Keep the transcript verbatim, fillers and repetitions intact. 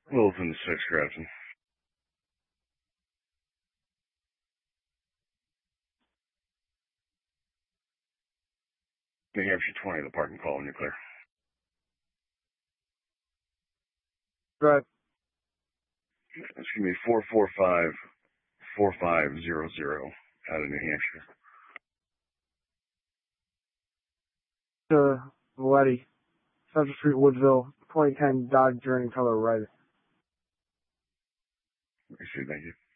Wilson six, Grafton. New Hampshire twenty, the parking call when you're clear. Right. It's going to be four four five, four five zero zero out of New Hampshire. To Valetti, Central Street, Woodville, twenty ten Dodge Journey, color red. Thank you.